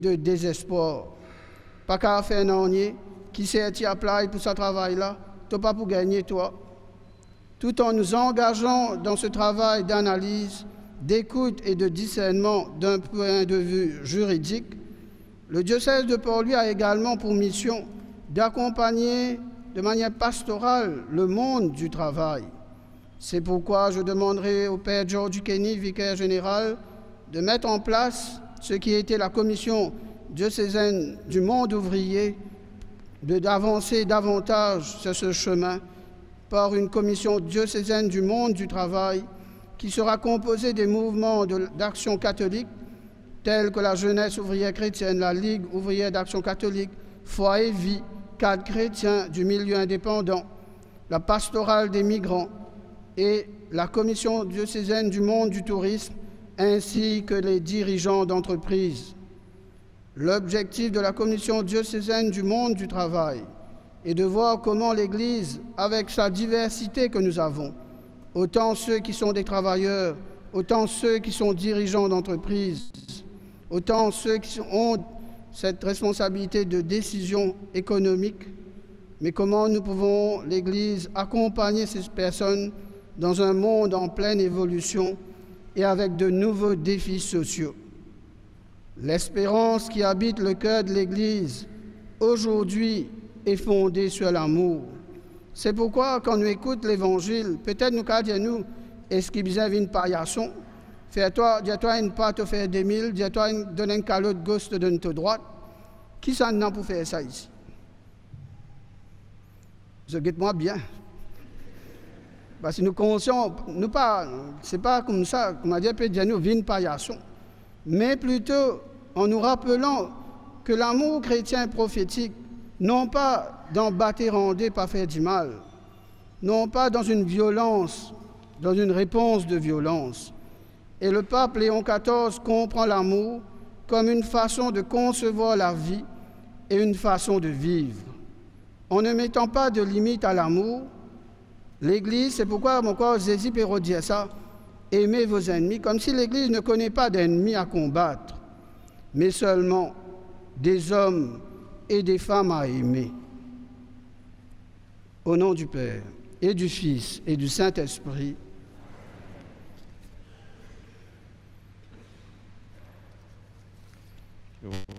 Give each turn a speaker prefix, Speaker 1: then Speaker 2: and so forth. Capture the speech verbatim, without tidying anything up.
Speaker 1: de désespoir. Pas qu'à faire non, qui s'est appelé pour ce travail-là, tu pas pour gagner toi. Tout en nous engageant dans ce travail d'analyse, d'écoute et de discernement d'un point de vue juridique, le diocèse de Port-Louis a également pour mission d'accompagner de manière pastorale le monde du travail. C'est pourquoi je demanderai au Père George Kenny, vicaire général, de mettre en place ce qui était la commission diocésaine du monde ouvrier, d'avancer davantage sur ce chemin par une commission diocésaine du monde du travail qui sera composée des mouvements d'action catholique tels que la Jeunesse ouvrière chrétienne, la Ligue ouvrière d'action catholique, Foi et Vie, cadre chrétien du milieu indépendant, la pastorale des migrants et la commission diocésaine du monde du tourisme, ainsi que les dirigeants d'entreprises. L'objectif de la commission diocésaine du monde du travail est de voir comment l'Église, avec sa diversité que nous avons, autant ceux qui sont des travailleurs, autant ceux qui sont dirigeants d'entreprises, autant ceux qui ont cette responsabilité de décision économique, mais comment nous pouvons, l'Église, accompagner ces personnes dans un monde en pleine évolution et avec de nouveaux défis sociaux. L'espérance qui habite le cœur de l'Église aujourd'hui est fondée sur l'amour. C'est pourquoi, quand nous écoutons l'Évangile, peut-être nous allons dire nous, est-ce qu'il y a une paillasson? Fais-toi, dis-toi une part te faire des mille, dis-toi donne un calot de gauche, te donne ta droite. Qui s'en a pour faire ça ici? Je guette-moi bien. Parce que nous conscients, nous pas, c'est pas comme ça, comme a dit, peut dire nous, une paillasson. Mais plutôt en nous rappelant que l'amour chrétien prophétique, non pas dans bâtir en dé, pas faire du mal, non pas dans une violence, dans une réponse de violence. Et le pape Léon quatorze comprend l'amour comme une façon de concevoir la vie et une façon de vivre. En ne mettant pas de limite à l'amour, l'Église, c'est pourquoi mon corps Jésus peut redire ça, aimez vos ennemis, comme si l'Église ne connaît pas d'ennemis à combattre, mais seulement des hommes et des femmes à aimer. Au nom du Père, et du Fils, et du Saint-Esprit.
Speaker 2: Yo.